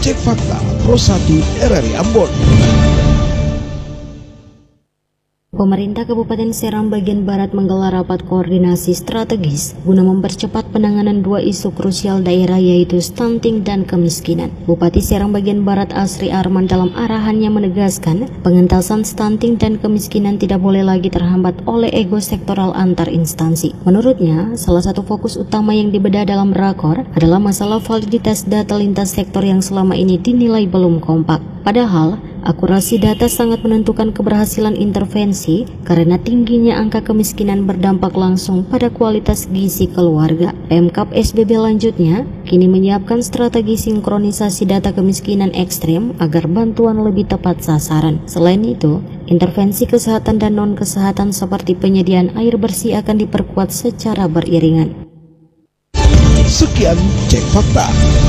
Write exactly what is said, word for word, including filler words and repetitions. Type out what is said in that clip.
Cek Fakta Pro satu R R I Ambon. Pemerintah Kabupaten Serang bagian Barat menggelar rapat koordinasi strategis guna mempercepat penanganan dua isu krusial daerah, yaitu stunting dan kemiskinan. Bupati Serang bagian Barat Asri Arman dalam arahannya menegaskan pengentasan stunting dan kemiskinan tidak boleh lagi terhambat oleh ego sektoral antar instansi. Menurutnya, salah satu fokus utama yang dibedah dalam rakor adalah masalah validitas data lintas sektor yang selama ini dinilai belum kompak. Padahal, akurasi data sangat menentukan keberhasilan intervensi karena tingginya angka kemiskinan berdampak langsung pada kualitas gizi keluarga. Pemkab S B B lanjutnya kini menyiapkan strategi sinkronisasi data kemiskinan ekstrem agar bantuan lebih tepat sasaran. Selain itu, intervensi kesehatan dan non-kesehatan seperti penyediaan air bersih akan diperkuat secara beriringan. Sekian Cek Fakta.